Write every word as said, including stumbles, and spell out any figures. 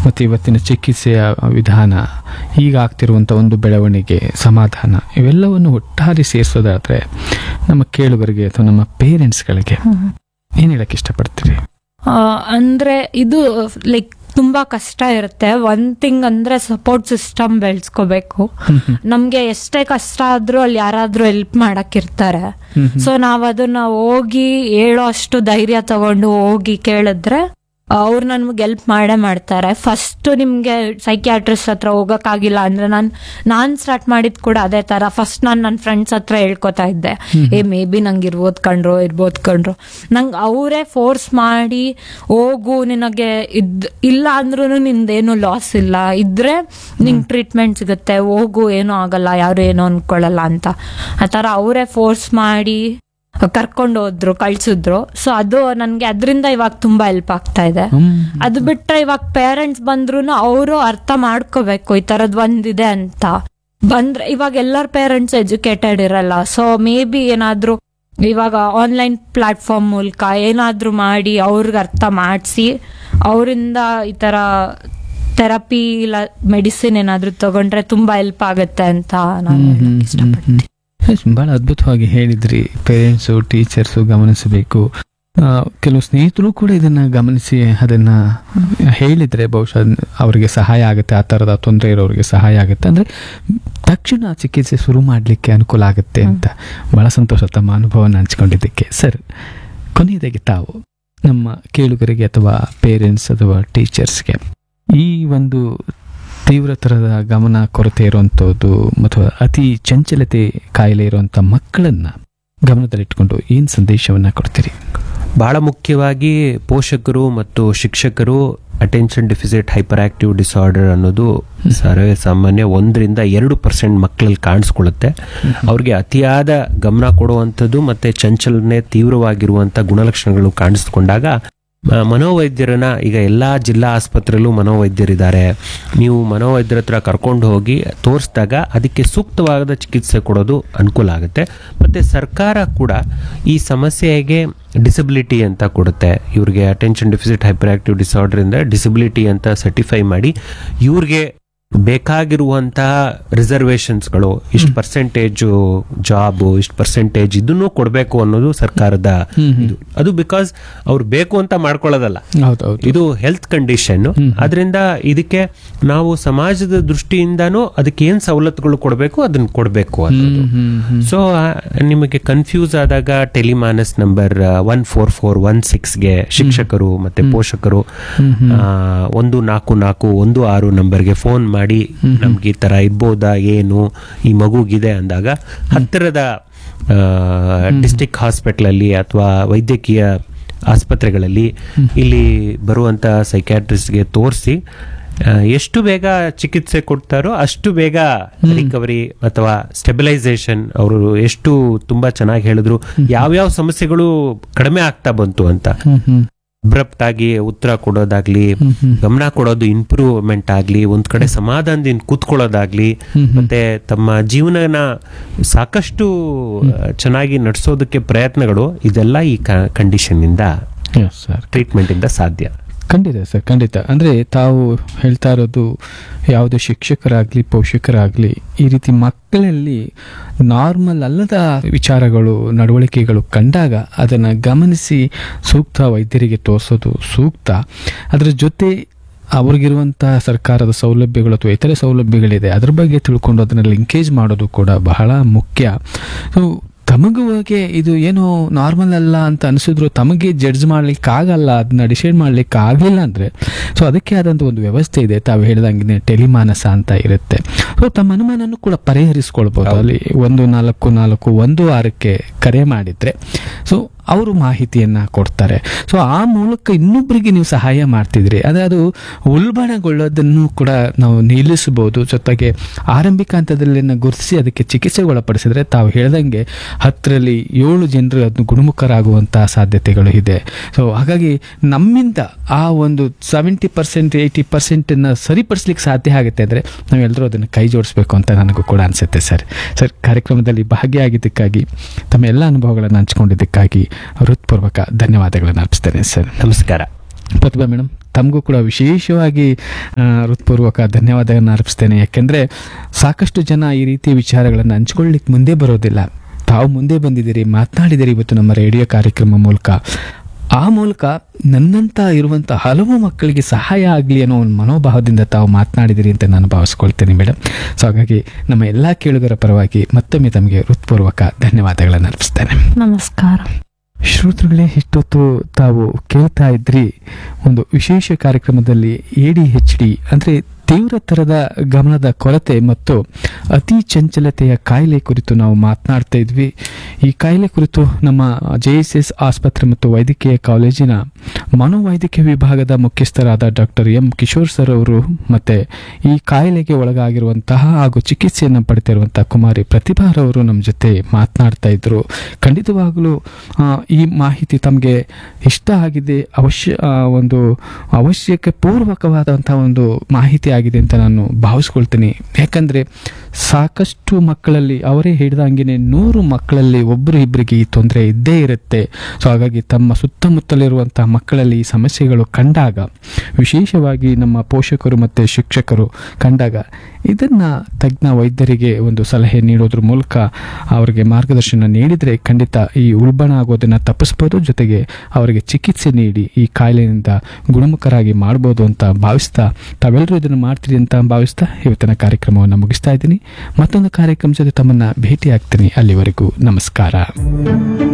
ಮತ್ತು ಇವತ್ತಿನ ಚಿಕಿತ್ಸೆಯ ವಿಧಾನ, ಈಗ ಆಗ್ತಿರುವಂಥ ಒಂದು ಬೆಳವಣಿಗೆ, ಸಮಾಧಾನ, ಇವೆಲ್ಲವನ್ನು ಒಟ್ಟಾರೆ ಸೇರಿಸೋದಾದರೆ ನಮ್ಮ ಕೇಳುಗರಿಗೆ ಅಥವಾ ನಮ್ಮ ಪೇರೆಂಟ್ಸ್ಗಳಿಗೆ ಏನು ಹೇಳಕ್ಕೆ ಇಷ್ಟಪಡ್ತೀರಿ? ಅಂದರೆ ಇದು ಲೈಕ್ ತುಂಬಾ ಕಷ್ಟ ಇರುತ್ತೆ. ಒಂದ್ ಥಿಂಗ್ ಅಂದ್ರೆ ಸಪೋರ್ಟ್ ಸಿಸ್ಟಮ್ ಬೆಳೆಸ್ಕೋಬೇಕು. ನಮ್ಗೆ ಎಷ್ಟೇ ಕಷ್ಟ ಆದ್ರೂ ಅಲ್ಲಿ ಯಾರಾದ್ರೂ ಹೆಲ್ಪ್ ಮಾಡಕ್ಕಿರ್ತಾರೆ. ಸೊ ನಾವ್ ಅದನ್ನ ಹೋಗಿ ಹೇಳೋ ಅಷ್ಟು ಧೈರ್ಯ ತಗೊಂಡು ಹೋಗಿ ಕೇಳಿದ್ರೆ ಅವ್ರು ನನ್ಗೆ ಹೆಲ್ಪ್ ಮಾಡೇ ಮಾಡ್ತಾರೆ. ಫಸ್ಟ್ ನಿಮ್ಗೆ ಸೈಕಿಯಾಟ್ರಿಸ್ಟ್ ಹತ್ರ ಹೋಗಕ್ಕಾಗಿಲ್ಲ ಅಂದ್ರೆ ನಾನ್ ನಾನ್ ಸ್ಟಾರ್ಟ್ ಮಾಡಿದ್ ಕೂಡ ಅದೇ ತರ. ಫಸ್ಟ್ ನಾನ್ ನನ್ನ ಫ್ರೆಂಡ್ಸ್ ಹತ್ರ ಹೇಳ್ಕೊತಾ ಇದ್ದೆ, ಏ ಮೇ ಬಿ ನಂಗೆ ಇರ್ಬೋದ್ ಕಣ್ರು ಇರ್ಬೋದ್ ಕಣ್ರು ನಂಗೆ ಅವರೇ ಫೋರ್ಸ್ ಮಾಡಿ ಹೋಗು, ನಿನಗೆ ಇದ್ ಇಲ್ಲ ಅಂದ್ರೂ ನಿಂದೇನು ಲಾಸ್ ಇಲ್ಲ, ಇದ್ರೆ ನಿಂಗೆ ಟ್ರೀಟ್ಮೆಂಟ್ ಸಿಗುತ್ತೆ, ಹೋಗು, ಏನೂ ಆಗಲ್ಲ, ಯಾರು ಏನೋ ಅನ್ಕೊಳ್ಳಲ್ಲ ಅಂತ ಆ ತರ ಅವರೇ ಫೋರ್ಸ್ ಮಾಡಿ ಕರ್ಕೊಂಡು ಹೋದ್ರು, ಕಳ್ಸಿದ್ರು. ಸೊ ಅದು ನನ್ಗೆ ಅದರಿಂದ ಇವಾಗ ತುಂಬಾ ಹೆಲ್ಪ್ ಆಗ್ತಾ ಇದೆ. ಅದು ಬಿಟ್ರೆ ಇವಾಗ ಪೇರೆಂಟ್ಸ್ ಬಂದ್ರು ಅವರು ಅರ್ಥ ಮಾಡ್ಕೋಬೇಕು ಈ ತರದ್ ಒಂದಿದೆ ಅಂತ. ಬಂದ್ರೆ ಇವಾಗ ಎಲ್ಲರ ಪೇರೆಂಟ್ಸ್ ಎಜುಕೇಟೆಡ್ ಇರಲ್ಲ. ಸೊ ಮೇ ಬಿ ಏನಾದ್ರು ಇವಾಗ ಆನ್ಲೈನ್ ಪ್ಲಾಟ್ಫಾರ್ಮ್ ಮೂಲಕ ಏನಾದ್ರು ಮಾಡಿ ಅವ್ರಿಗೆ ಅರ್ಥ ಮಾಡಿಸಿ ಅವರಿಂದ ಈ ತರ ಥೆರಪಿ ಇಲ್ಲ ಮೆಡಿಸಿನ್ ಏನಾದ್ರು ತಗೊಂಡ್ರೆ ತುಂಬಾ ಹೆಲ್ಪ್ ಆಗುತ್ತೆ ಅಂತ ನಾನು ಇಷ್ಟಪಡ್ತೀನಿ. ಭಾಳ ಅದ್ಭುತವಾಗಿ ಹೇಳಿದ್ರಿ. ಪೇರೆಂಟ್ಸು, ಟೀಚರ್ಸು ಗಮನಿಸಬೇಕು. ಕೆಲವು ಸ್ನೇಹಿತರು ಕೂಡ ಇದನ್ನು ಗಮನಿಸಿ ಅದನ್ನು ಹೇಳಿದರೆ ಬಹುಶಃ ಅವರಿಗೆ ಸಹಾಯ ಆಗುತ್ತೆ. ಆ ಥರದ ತೊಂದರೆ ಇರೋರಿಗೆ ಸಹಾಯ ಆಗುತ್ತೆ, ಅಂದರೆ ತಕ್ಷಣ ಚಿಕಿತ್ಸೆ ಶುರು ಮಾಡಲಿಕ್ಕೆ ಅನುಕೂಲ ಆಗುತ್ತೆ ಅಂತ. ಭಾಳ ಸಂತೋಷ ತಮ್ಮ ಅನುಭವನ ಹಂಚ್ಕೊಂಡಿದ್ದಕ್ಕೆ. ಸರ್, ಕೊನೆಯದಾಗಿ ತಾವು ನಮ್ಮ ಕೇಳುಗರಿಗೆ ಅಥವಾ ಪೇರೆಂಟ್ಸ್ ಅಥವಾ ಟೀಚರ್ಸ್ಗೆ ಈ ಒಂದು ತೀವ್ರ ಥರದ ಗಮನ ಕೊರತೆ ಇರುವಂಥದ್ದು ಮತ್ತು ಅತಿ ಚಂಚಲತೆ ಕಾಯಿಲೆ ಇರುವಂಥ ಮಕ್ಕಳನ್ನು ಗಮನದಲ್ಲಿಟ್ಕೊಂಡು ಏನು ಸಂದೇಶವನ್ನು ಕೊಡ್ತೀರಿ? ಬಹಳ ಮುಖ್ಯವಾಗಿ ಪೋಷಕರು ಮತ್ತು ಶಿಕ್ಷಕರು attention deficit hyper active disorder ಅನ್ನೋದು ಸರ್ವೇ ಸಾಮಾನ್ಯ ಒಂದರಿಂದ ಎರಡು ಪರ್ಸೆಂಟ್ ಮಕ್ಕಳಲ್ಲಿ ಕಾಣಿಸ್ಕೊಳ್ಳುತ್ತೆ. ಅವ್ರಿಗೆ ಅತಿಯಾದ ಗಮನ ಕೊಡುವಂಥದ್ದು ಮತ್ತು ಚಂಚಲನೆ ತೀವ್ರವಾಗಿರುವಂಥ ಗುಣಲಕ್ಷಣಗಳು ಕಾಣಿಸ್ಕೊಂಡಾಗ ಮನೋವೈದ್ಯರನ್ನ, ಈಗ ಎಲ್ಲ ಜಿಲ್ಲಾ ಆಸ್ಪತ್ರೆಯಲ್ಲೂ ಮನೋವೈದ್ಯರಿದ್ದಾರೆ, ನೀವು ಮನೋವೈದ್ಯರ ಹತ್ರ ಕರ್ಕೊಂಡು ಹೋಗಿ ತೋರಿಸಿದಾಗ ಅದಕ್ಕೆ ಸೂಕ್ತವಾದ ಚಿಕಿತ್ಸೆ ಕೊಡೋದು ಅನುಕೂಲ ಆಗುತ್ತೆ. ಮತ್ತು ಸರ್ಕಾರ ಕೂಡ ಈ ಸಮಸ್ಯೆಗೆ ಡಿಸಬಿಲಿಟಿ ಅಂತ ಕೊಡುತ್ತೆ. ಇವ್ರಿಗೆ attention deficit hyper active disorder ಇಂದ ಡಿಸಬಿಲಿಟಿ ಅಂತ ಸರ್ಟಿಫೈ ಮಾಡಿ ಇವ್ರಿಗೆ ಬೇಕಾಗಿರುವಂತಹ ರಿಸರ್ವೇಷನ್ಸ್ಗಳು, ಇಷ್ಟು ಪರ್ಸೆಂಟೇಜು ಜಾಬು, ಇಷ್ಟು ಪರ್ಸೆಂಟೇಜ್ ಇದನ್ನು ಕೊಡಬೇಕು ಅನ್ನೋದು ಸರ್ಕಾರದ ಇದು. ಅದು ಬಿಕಾಸ್ ಅವ್ರು ಬೇಕು ಅಂತ ಮಾಡ್ಕೊಳ್ಳೋದಲ್ಲ, ಇದು ಹೆಲ್ತ್ ಕಂಡೀಷನ್. ಅದರಿಂದ ಇದಕ್ಕೆ ನಾವು ಸಮಾಜದ ದೃಷ್ಟಿಯಿಂದಾನು ಅದಕ್ಕೆ ಏನ್ ಸವಲತ್ತುಗಳು ಕೊಡಬೇಕು ಅದನ್ನ ಕೊಡಬೇಕು ಅನ್ನೋದು. ಸೊ ನಿಮಗೆ ಕನ್ಫ್ಯೂಸ್ ಆದಾಗ Tele MANAS number one four four one ಸಿಕ್ಸ್ಗೆ ಶಿಕ್ಷಕರು ಮತ್ತೆ ಪೋಷಕರು ಒಂದು ನಾಲ್ಕು ನಾಲ್ಕು ಒಂದು ಆರು ನಂಬರ್ಗೆ ಫೋನ್ ಮಾಡಿ ನಮ್ಗೆ ಈ ತರ ಇರ್ಬೋದಾ, ಏನು ಈ ಮಗುಗಿದೆ ಅಂದಾಗ ಹತ್ತಿರದ ಡಿಸ್ಟ್ರಿಕ್ಟ್ ಹಾಸ್ಪಿಟಲ್ ಅಲ್ಲಿ ಅಥವಾ ವೈದ್ಯಕೀಯ ಆಸ್ಪತ್ರೆಗಳಲ್ಲಿ ಇಲ್ಲಿ ಬರುವಂತ ಸೈಕ್ಯಾಟ್ರಿಸ್ಟ್ಗೆ ತೋರಿಸಿ ಎಷ್ಟು ಬೇಗ ಚಿಕಿತ್ಸೆ ಕೊಡ್ತಾರೋ ಅಷ್ಟು ಬೇಗ ರಿಕವರಿ ಅಥವಾ ಸ್ಟೆಬಿಲೈಸೇಷನ್, ಅವರು ಎಷ್ಟು ತುಂಬಾ ಚೆನ್ನಾಗಿ ಹೇಳಿದ್ರು ಯಾವ್ಯಾವ ಸಮಸ್ಯೆಗಳು ಕಡಿಮೆ ಆಗ್ತಾ ಬಂತು ಅಂತ. ಅಬ್ರಪ್ಟ್ ಆಗಿ ಉತ್ತರ ಕೊಡೋದಾಗ್ಲಿ, ಗಮನ ಕೊಡೋದು ಇಂಪ್ರೂವ್ಮೆಂಟ್ ಆಗ್ಲಿ, ಒಂದ್ ಕಡೆ ಸಮಾಧಾನದಿಂದ ಕೂತ್ಕೊಳ್ಳೋದಾಗ್ಲಿ, ಮತ್ತೆ ತಮ್ಮ ಜೀವನನ ಸಾಕಷ್ಟು ಚೆನ್ನಾಗಿ ನಡೆಸೋದಕ್ಕೆ ಪ್ರಯತ್ನಗಳು, ಇದೆಲ್ಲ ಈ ಕಂಡೀಷನ್ ಇಂದ, ಟ್ರೀಟ್ಮೆಂಟ್ ಇಂದ ಸಾಧ್ಯ. ಖಂಡಿತ ಸರ್, ಖಂಡಿತ. ಅಂದರೆ ತಾವು ಹೇಳ್ತಾ ಇರೋದು ಯಾವುದೇ ಶಿಕ್ಷಕರಾಗಲಿ ಪೋಷಕರಾಗಲಿ ಈ ರೀತಿ ಮಕ್ಕಳಲ್ಲಿ ನಾರ್ಮಲ್ ಅಲ್ಲದ ವಿಚಾರಗಳು, ನಡವಳಿಕೆಗಳು ಕಂಡಾಗ ಅದನ್ನು ಗಮನಿಸಿ ಸೂಕ್ತ ವೈದ್ಯರಿಗೆ ತೋರಿಸೋದು ಸೂಕ್ತ. ಅದರ ಜೊತೆ ಅವ್ರಿಗಿರುವಂಥ ಸರ್ಕಾರದ ಸೌಲಭ್ಯಗಳು ಅಥವಾ ಇತರೆ ಸೌಲಭ್ಯಗಳಿದೆ ಅದ್ರ ಬಗ್ಗೆ ತಿಳ್ಕೊಂಡು ಅದನ್ನು ಲಿಂಕೇಜ್ ಮಾಡೋದು ಕೂಡ ಬಹಳ ಮುಖ್ಯ. ಸೊ ತಮಗುವಾಗೆ ಇದು ಏನೋ ನಾರ್ಮಲ್ ಅಲ್ಲ ಅಂತ ಅನಿಸಿದ್ರು ತಮಗೆ ಜಡ್ಜ್ ಮಾಡ್ಲಿಕ್ಕೆ ಆಗಲ್ಲ, ಅದನ್ನ ಡಿಸೈಡ್ ಮಾಡ್ಲಿಕ್ಕೆ ಆಗಲಿಲ್ಲ ಅಂದರೆ ಸೊ ಅದಕ್ಕೆ ಆದಂಥ ಒಂದು ವ್ಯವಸ್ಥೆ ಇದೆ. ತಾವು ಹೇಳಿದಂಗೆ ಟೆಲಿಮಾನಸ ಅಂತ ಇರುತ್ತೆ. ಸೊ ತಮ್ಮ ಅನುಮಾನನೂ ಕೂಡ ಪರಿಹರಿಸ್ಕೊಳ್ಬೋದು. ಅಲ್ಲಿ ಒಂದು ನಾಲ್ಕು ನಾಲ್ಕು ಒಂದು ಆರಕ್ಕೆ ಕರೆ ಮಾಡಿದರೆ ಸೊ ಅವರು ಮಾಹಿತಿಯನ್ನು ಕೊಡ್ತಾರೆ. ಸೊ ಆ ಮೂಲಕ ಇನ್ನೊಬ್ಬರಿಗೆ ನೀವು ಸಹಾಯ ಮಾಡ್ತಿದ್ರಿ, ಅದೇ ಅದು ಉಲ್ಬಣಗೊಳ್ಳೋದನ್ನು ಕೂಡ ನಾವು ನಿಲ್ಲಿಸಬಹುದು. ಜೊತೆಗೆ ಆರಂಭಿಕ ಹಂತದಲ್ಲಿ ಗುರುತಿಸಿ ಅದಕ್ಕೆ ಚಿಕಿತ್ಸೆಗೆ ಒಳಪಡಿಸಿದ್ರೆ ತಾವು ಹೇಳ್ದಂಗೆ ಹತ್ತರಲ್ಲಿ ಏಳು ಜನರು ಅದನ್ನು ಗುಣಮುಖರಾಗುವಂಥ ಸಾಧ್ಯತೆಗಳು ಇದೆ. ಸೊ ಹಾಗಾಗಿ ನಮ್ಮಿಂದ ಆ ಒಂದು ಸೆವೆಂಟಿ ಪರ್ಸೆಂಟ್ ಏಯ್ಟಿ ಪರ್ಸೆಂಟನ್ನು ಸರಿಪಡಿಸ್ಲಿಕ್ಕೆ ಸಾಧ್ಯ ಆಗುತ್ತೆ ಅಂದರೆ ನಾವೆಲ್ಲರೂ ಅದನ್ನು ಕೈ ಜೋಡಿಸ್ಬೇಕು ಅಂತ ನನಗೂ ಕೂಡ ಅನಿಸುತ್ತೆ. ಸರ್ ಸರ್ ಕಾರ್ಯಕ್ರಮದಲ್ಲಿ ಭಾಗಿಯಾಗಿದ್ದಕ್ಕಾಗಿ, ತಮ್ಮ ಎಲ್ಲ ಅನುಭವಗಳನ್ನು ಹಂಚಿಕೊಂಡಿದ್ದಕ್ಕಾಗಿ ಹೃತ್ಪೂರ್ವಕ ಧನ್ಯವಾದಗಳನ್ನು ಅರ್ಪಿಸ್ತೇನೆ ಸರ್. ನಮಸ್ಕಾರ. ಪ್ರತಿಭಾ ಮೇಡಮ್, ತಮಗೂ ಕೂಡ ವಿಶೇಷವಾಗಿ ಆ, ಹೃತ್ಪೂರ್ವಕ ಧನ್ಯವಾದಗಳನ್ನು ಅರ್ಪಿಸ್ತೇನೆ. ಯಾಕೆಂದರೆ ಸಾಕಷ್ಟು ಜನ ಈ ರೀತಿಯ ವಿಚಾರಗಳನ್ನು ಹಂಚ್ಕೊಳ್ಳಿಕ್ಕೆ ಮುಂದೆ ಬರೋದಿಲ್ಲ. ತಾವು ಮುಂದೆ ಬಂದಿದ್ದೀರಿ, ಮಾತನಾಡಿದಿರಿ ಇವತ್ತು ನಮ್ಮ ರೇಡಿಯೋ ಕಾರ್ಯಕ್ರಮ ಮೂಲಕ. ಆ ಮೂಲಕ ನನ್ನಂತ ಇರುವಂಥ ಹಲವು ಮಕ್ಕಳಿಗೆ ಸಹಾಯ ಆಗಲಿ ಅನ್ನೋ ಒಂದು ಮನೋಭಾವದಿಂದ ತಾವು ಮಾತನಾಡಿದಿರಿ ಅಂತ ನಾನು ಭಾವಿಸ್ಕೊಳ್ತೇನೆ ಮೇಡಮ್. ಸೊ ಹಾಗಾಗಿ ನಮ್ಮ ಎಲ್ಲ ಕೇಳುಗರ ಪರವಾಗಿ ಮತ್ತೊಮ್ಮೆ ತಮಗೆ ಹೃತ್ಪೂರ್ವಕ ಧನ್ಯವಾದಗಳನ್ನು ಅರ್ಪಿಸ್ತೇನೆ. ನಮಸ್ಕಾರ. ಶ್ರೋತೃಗಳೇ, ಇಷ್ಟೊತ್ತು ತಾವು ಕೇಳ್ತಾ ಇದ್ರಿ ಒಂದು ವಿಶೇಷ ಕಾರ್ಯಕ್ರಮದಲ್ಲಿ ಎ ಡಿ ಹೆಚ್ ಡಿ ಅಂದರೆ ತೀವ್ರ ಥರದ ಗಮನದ ಕೊರತೆ ಮತ್ತು ಅತಿ ಚಂಚಲತೆಯ ಕಾಯಿಲೆ ಕುರಿತು ನಾವು ಮಾತನಾಡ್ತಾ ಇದ್ವಿ. ಈ ಕಾಯಿಲೆ ಕುರಿತು ನಮ್ಮ ಜೆ ಎಸ್ ಎಸ್ ಆಸ್ಪತ್ರೆ ಮತ್ತು ವೈದ್ಯಕೀಯ ಕಾಲೇಜಿನ ಮನೋವೈದ್ಯಕೀಯ ವಿಭಾಗದ ಮುಖ್ಯಸ್ಥರಾದ ಡಾಕ್ಟರ್ ಎಂ ಕಿಶೋರ್ ಸರ್ ಅವರು ಮತ್ತು ಈ ಕಾಯಿಲೆಗೆ ಒಳಗಾಗಿರುವಂತಹ ಹಾಗೂ ಚಿಕಿತ್ಸೆಯನ್ನು ಪಡೆದಿರುವಂತಹ ಕುಮಾರಿ ಪ್ರತಿಭಾರವರು ನಮ್ಮ ಜೊತೆ ಮಾತನಾಡ್ತಾ ಇದ್ರು. ಖಂಡಿತವಾಗಲೂ ಈ ಮಾಹಿತಿ ತಮಗೆ ಇಷ್ಟ ಆಗಿದೆ, ಅವಶ್ಯ ಒಂದು ಅವಶ್ಯಕ ಪೂರ್ವಕವಾದಂಥ ಒಂದು ಮಾಹಿತಿ ಆಗಿದೆ ಅಂತ ನಾನು ಭಾವಿಸ್ಕೊಳ್ತೀನಿ. ಯಾಕಂದರೆ ಸಾಕಷ್ಟು ಮಕ್ಕಳಲ್ಲಿ ಅವರೇ ಹಿಡಿದಂಗೆ ನೂರು ಮಕ್ಕಳಲ್ಲಿ ಒಬ್ಬರು ಇಬ್ಬರಿಗೆ ಈ ತೊಂದರೆ ಇದ್ದೇ ಇರುತ್ತೆ. ಸೊ ಹಾಗಾಗಿ ತಮ್ಮ ಸುತ್ತಮುತ್ತಲಿರುವಂಥ ಮಕ್ಕಳಲ್ಲಿ ಈ ಸಮಸ್ಯೆಗಳು ಕಂಡಾಗ, ವಿಶೇಷವಾಗಿ ನಮ್ಮ ಪೋಷಕರು ಮತ್ತು ಶಿಕ್ಷಕರು ಕಂಡಾಗ ಇದನ್ನು ತಜ್ಞ ವೈದ್ಯರಿಗೆ ಒಂದು ಸಲಹೆ ನೀಡೋದ್ರ ಮೂಲಕ ಅವರಿಗೆ ಮಾರ್ಗದರ್ಶನ ನೀಡಿದರೆ ಖಂಡಿತ ಈ ಉಲ್ಬಣ ಆಗೋದನ್ನು ತಪ್ಪಿಸ್ಬೋದು, ಜೊತೆಗೆ ಅವರಿಗೆ ಚಿಕಿತ್ಸೆ ನೀಡಿ ಈ ಕಾಯಿಲೆಯಿಂದ ಗುಣಮುಖರಾಗಿ ಮಾಡ್ಬೋದು ಅಂತ ಭಾವಿಸ್ತಾ, ತಾವೆಲ್ಲರೂ ಇದನ್ನು ಮಾಡ್ತೀರಿ ಅಂತ ಭಾವಿಸ್ತಾ ಇವತ್ತಿನ ಕಾರ್ಯಕ್ರಮವನ್ನು ಮುಗಿಸ್ತಾ ಇದ್ದೀನಿ. ಮತ್ತೊಂದು ಕಾರ್ಯಕ್ರಮ ಜೊತೆ ತಮ್ಮನ್ನು ಭೇಟಿ ಆಗ್ತೀನಿ. ಅಲ್ಲಿವರೆಗೂ ನಮಸ್ಕಾರ.